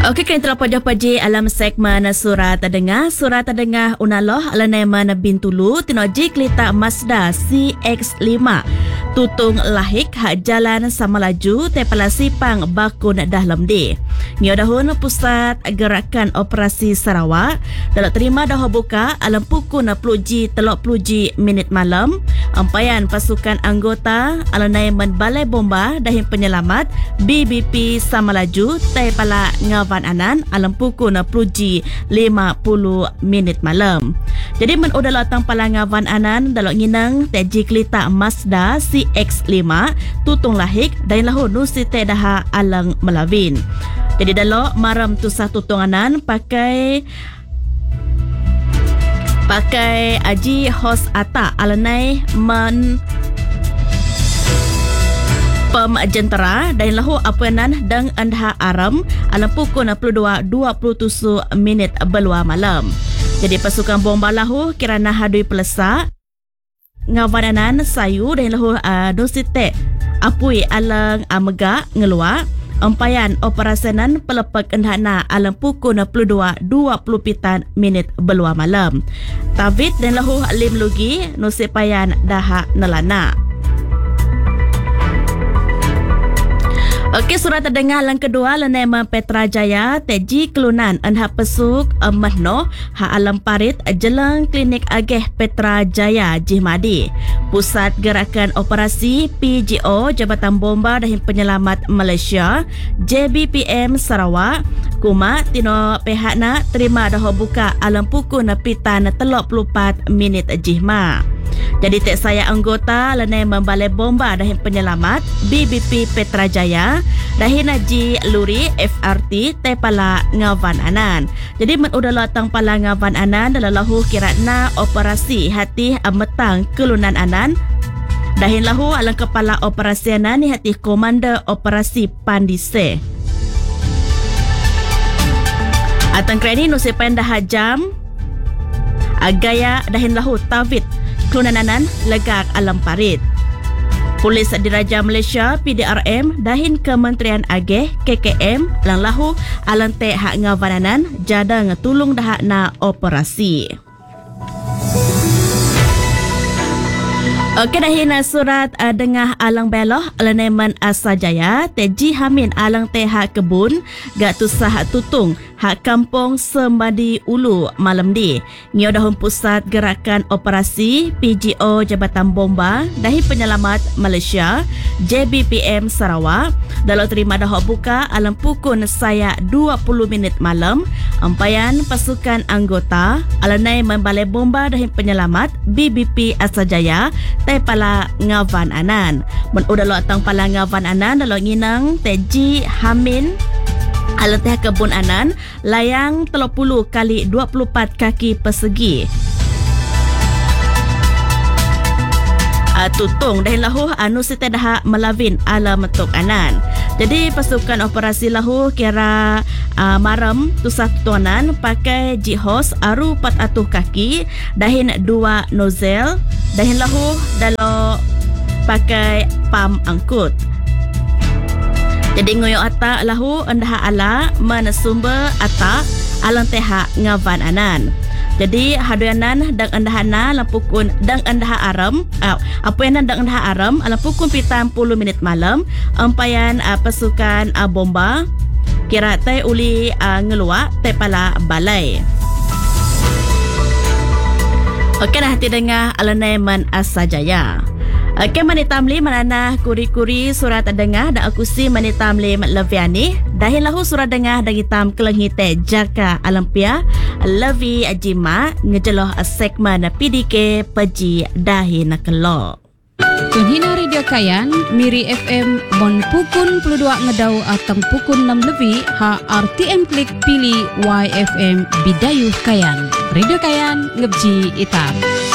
Okey, kini telah pada alam segmen surat dengar unaloh alaneman Bintulu tinoji kelita Mazda CX-5 tutung lahik hak jalan sama laju tepala sipang bakun dalam di. Ngiodahun pusat gerakan operasi Sarawak dalam terima dah buka alam pukul 10 minit malam. Ampayan pasukan anggota alaneman Balai Bomba dahin penyelamat BBP sama laju tepala ngawan anan alam pukul 10 minit malam. Jadi men udah latang palangawan anan dalam nginang teji kelita Mazda CX-5 tutung lahik dan lahu nusite daha alang melawin. Jadi dalam maram tu satu tunganan pakai aji hos ata alanai men pemjentera dan lahu apuanan dang andha aram alam pukul 22:27 minit belua malam. Jadi pasukan bomba lahu kirana hadui pelesak ngawananan sayu dan lahu dosite apui alang amega ngeluar ampayan operasenan pelepak endhana alam pukul 22:20 minit belua malam. Tavit dan lahu lim lugi nusipayan daha nelana. Okey, surat terdengar yang kedua lenema Petra Jaya teji kelunan anha pesuk mahno ha alam parit jelang klinik ageh Petra Jaya Jihmadi. Pusat Gerakan Operasi PGO Jabatan Bomba dan Penyelamat Malaysia JBPM Sarawak kuma tino pihakna terima dah buka alam pukul 7:34 minit jihma. Jadi tek saya anggota lenema Balai Bomba dan Penyelamat BBP Petra Jaya dahin Haji Luri FRT tepala ngawan anan. Jadi men udah latang pala ngawan anan dalam lahu kirana operasi hati ametang kelunan anan. Dahin lahu alang kepala operasi anan ni hati komander operasi Pandise. Atang kreni nusipan dah jam gaya dahin lahu tavit kelunananan legak alam parit. Polis Diraja Malaysia PDRM dahin Kementerian Ageh KKM lang lahu alang te hak ngawananan jadang tulung dah na operasi. Okey, dahin surat dengah alang beloh alaneman Asajaya teji hamin alang te hak kebun gak tusah tutung hak kampung Sembadi Ulu malam di. Ngiodahun Pusat Gerakan Operasi PGO Jabatan Bomba dahi Penyelamat Malaysia JBPM Sarawak dalam terima dah buka alam pukul saya 20 minit malam. Ampayan pasukan anggota alanai Balai Bomba dahi Penyelamat BBP Asajaya tepala ngawan anan. Men udah latang pala ngawan anan dalam nginang teji hamin alatih kebun anan layang 30 kali 24 kaki persegi. Tutung dan lahu anu sita dah melawin ala metuk anan. Jadi pasukan operasi lahu kira maram tu satu tuanan pakai jihos aru 400 kaki dahin 2 nozel dahin lahu dalam pakai pam angkut. Jadi ngoyo atak lahu endah ala mana sumber atak alang teha ngawan anan. Jadi haduanan dang endahana lampukun dang endah aram apa yang dang endah aram alang pukul 7 minit malam ampayan pasukan bomba kira tai uli ngeluak tepala balai. Okey, dah hati dengar alaneman Asajaya. Okey, manitamli manana kuri-kuri surat dengar dan akusi manitamli leviani dahin lahu surat dengar dan hitam kelenghite jaka alampia levi ajima ngejeloh segmen PDK peji dahin kelo. Tunhina Radio Kayan, Miri FM, Bon Pukun 22 ngedau atau Pukun 6 lebih, ha RTM Klik pilih YFM Bidayuh Kayan. Radio Kayan, ngebji itam.